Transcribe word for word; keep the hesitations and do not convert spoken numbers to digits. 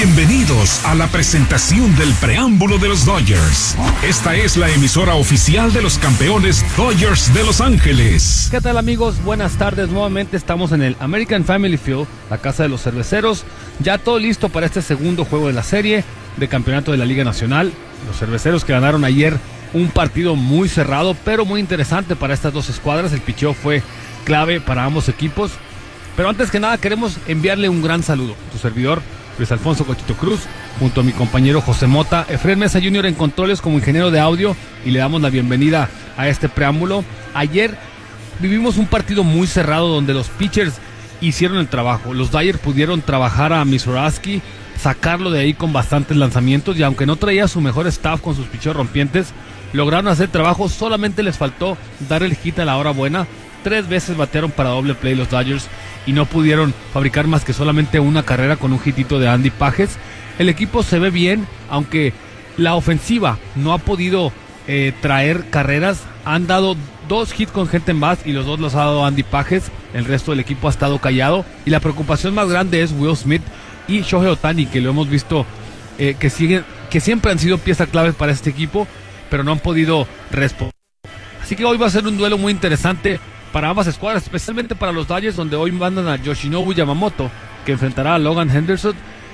Bienvenidos a la presentación del preámbulo de los Dodgers. Esta es la emisora oficial de los campeones Dodgers de Los Ángeles. ¿Qué tal, amigos? Buenas tardes. Nuevamente estamos en el American Family Field, la casa de los cerveceros. Ya todo listo para este segundo juego de la serie de campeonato de la Liga Nacional. Los cerveceros que ganaron ayer un partido muy cerrado, pero muy interesante para estas dos escuadras. El picheo fue clave para ambos equipos. Pero antes que nada queremos enviarle un gran saludo. Tu servidor, Luis Alfonso Cochito Cruz, junto a mi compañero José Mota, Efraín Mesa junior en controles como ingeniero de audio, y le damos la bienvenida a este preámbulo. Ayer vivimos un partido muy cerrado donde los pitchers hicieron el trabajo. Los Dodgers pudieron trabajar a Mizorowski, sacarlo de ahí con bastantes lanzamientos, y aunque no traía su mejor staff con sus picheos rompientes, lograron hacer trabajo. Solamente les faltó dar el hit a la hora buena. Tres veces batearon para doble play los Dodgers y no pudieron fabricar más que solamente una carrera con un hitito de Andy Pages. El equipo se ve bien, aunque la ofensiva no ha podido eh, traer carreras. Han dado dos hits con gente en base y los dos los ha dado Andy Pages. El resto del equipo ha estado callado, y la preocupación más grande es Will Smith y Shohei Ohtani, que lo hemos visto eh, que siguen, que siempre han sido piezas claves para este equipo, pero no han podido responder. Así que hoy va a ser un duelo muy interesante para ambas escuadras, especialmente para los Dodgers, donde hoy mandan a Yoshinobu Yamamoto, que enfrentará a Logan Henderson,